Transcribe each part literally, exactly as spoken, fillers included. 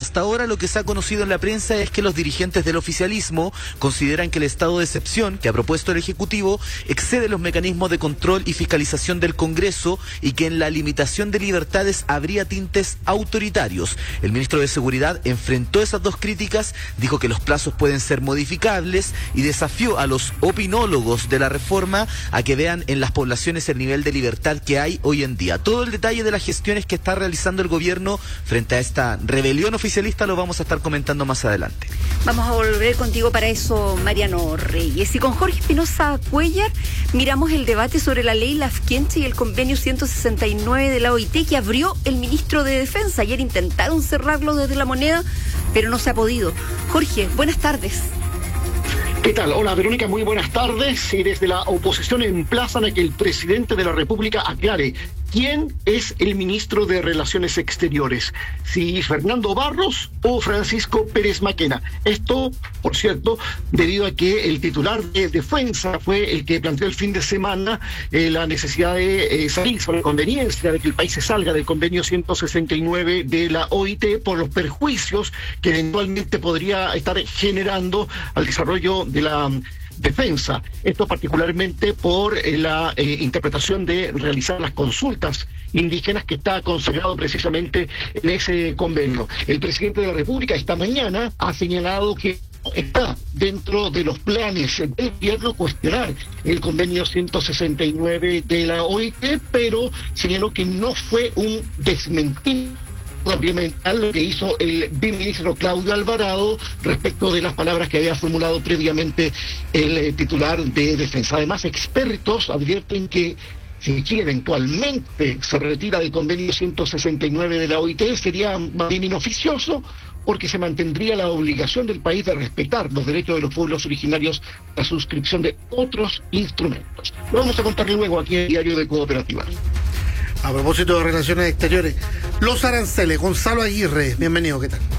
Hasta ahora lo que se ha conocido en la prensa es que los dirigentes del oficialismo consideran que el estado de excepción que ha propuesto el Ejecutivo excede los mecanismos de control y fiscalización del Congreso y que en la limitación de libertades habría tintes autoritarios. El ministro de Seguridad enfrentó esas dos críticas, dijo que los plazos pueden ser modificables y desafió a los opinólogos de la reforma a que vean en las poblaciones el nivel de libertad que hay hoy en día. Todo el detalle de las gestiones que está realizando el gobierno frente a esta rebelión oficialista lo vamos a estar comentando más adelante. Vamos a volver contigo para eso, Mariano Reyes. Y con Jorge Espinosa Cuellar miramos el debate sobre la ley Lafkenche y el convenio ciento sesenta y nueve de la O I T que abrió el ministro de Defensa. Ayer intentaron cerrarlo desde La Moneda, pero no se ha podido. Jorge, buenas tardes. ¿Qué tal? Hola, Verónica, muy buenas tardes. Y desde la oposición emplazan a que el presidente de la República aclare quién es el ministro de Relaciones Exteriores, si Fernando Barros o Francisco Pérez Maquena. Esto, por cierto, debido a que el titular de Defensa fue el que planteó el fin de semana eh, la necesidad de eh, salir, sobre la conveniencia de que el país se salga del convenio ciento sesenta y nueve de la O I T por los perjuicios que eventualmente podría estar generando al desarrollo de la defensa. Esto particularmente por eh, la eh, interpretación de realizar las consultas indígenas que está consagrado precisamente en ese convenio. El presidente de la República esta mañana ha señalado que está dentro de los planes del gobierno cuestionar el convenio ciento sesenta y nueve de la O I T, pero señaló que no fue un desmentir ambiental lo que hizo el viceministro Claudio Alvarado respecto de las palabras que había formulado previamente el eh, titular de Defensa. Además, expertos advierten que si Chile eventualmente se retira del convenio ciento sesenta y nueve de la O I T, sería más bien inoficioso, porque se mantendría la obligación del país de respetar los derechos de los pueblos originarios a la suscripción de otros instrumentos. Lo vamos a contar luego aquí en el Diario de Cooperativa. A propósito de relaciones exteriores, los aranceles, Gonzalo Aguirre, bienvenido, ¿qué tal?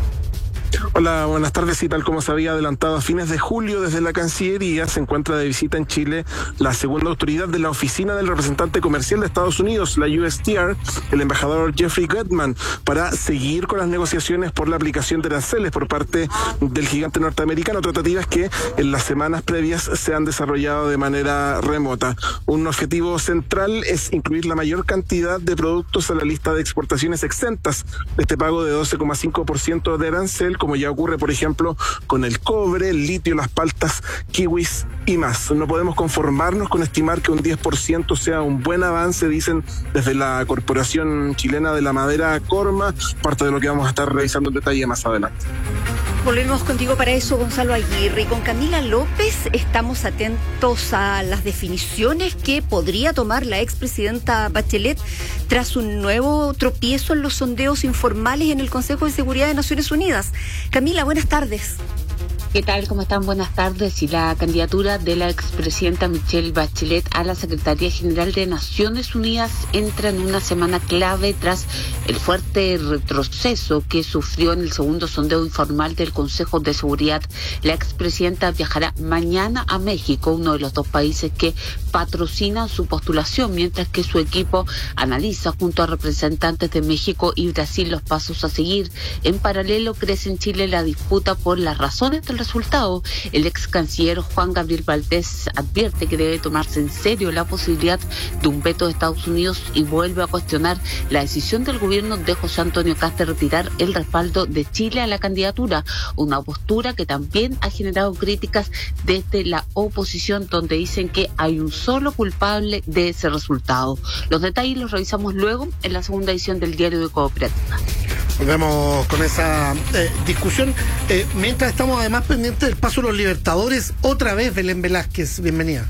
Hola, buenas tardes. Y tal como se había adelantado a fines de julio desde la Cancillería, se encuentra de visita en Chile la segunda autoridad de la Oficina del Representante Comercial de Estados Unidos, la U S T R, el embajador Jeffrey Gutman, para seguir con las negociaciones por la aplicación de aranceles por parte del gigante norteamericano, tratativas que en las semanas previas se han desarrollado de manera remota. Un objetivo central es incluir la mayor cantidad de productos a la lista de exportaciones exentas de este pago de doce coma cinco por ciento de arancel, como ya ocurre, por ejemplo, con el cobre, el litio, las paltas, kiwis y más. No podemos conformarnos con estimar que un diez por ciento sea un buen avance, dicen desde la Corporación Chilena de la Madera, Corma, parte de lo que vamos a estar revisando en detalle más adelante. Volvemos contigo para eso, Gonzalo Aguirre. Y con Camila López estamos atentos a las definiciones que podría tomar la expresidenta Bachelet tras un nuevo tropiezo en los sondeos informales en el Consejo de Seguridad de Naciones Unidas. Camila, buenas tardes. ¿Qué tal? ¿Cómo están? Buenas tardes. Y la candidatura de la expresidenta Michelle Bachelet a la Secretaría General de Naciones Unidas entra en una semana clave tras el fuerte retroceso que sufrió en el segundo sondeo informal del Consejo de Seguridad. La expresidenta viajará mañana a México, uno de los dos países que patrocinan su postulación, mientras que su equipo analiza junto a representantes de México y Brasil los pasos a seguir. En paralelo, crece en Chile la disputa por las razones del resultado. El ex canciller Juan Gabriel Valdés advierte que debe tomarse en serio la posibilidad de un veto de Estados Unidos y vuelve a cuestionar la decisión del gobierno de José Antonio Kast de retirar el respaldo de Chile a la candidatura, una postura que también ha generado críticas desde la oposición, donde dicen que hay un solo culpable de ese resultado. Los detalles los revisamos luego en la segunda edición del Diario de Cooperativa. Volvemos con esa eh, discusión. Eh, mientras estamos además pendientes del paso de los Libertadores, otra vez Belén Velázquez, bienvenida.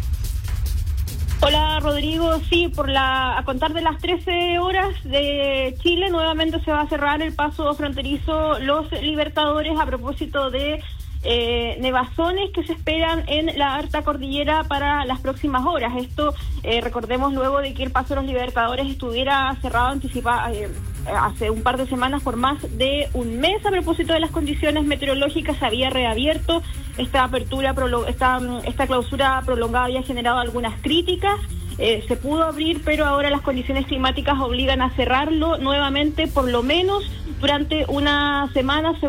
Hola Rodrigo, sí, por la a contar de las trece horas de Chile, nuevamente se va a cerrar el paso fronterizo Los Libertadores a propósito de Eh, nevazones que se esperan en la alta cordillera para las próximas horas. Esto, eh, recordemos, luego de que el paso de los Libertadores estuviera cerrado anticipa, eh, hace un par de semanas por más de un mes. A propósito de las condiciones meteorológicas, se había reabierto esta apertura, esta, esta clausura prolongada había generado algunas críticas. Eh, se pudo abrir, pero ahora las condiciones climáticas obligan a cerrarlo nuevamente, por lo menos durante una semana.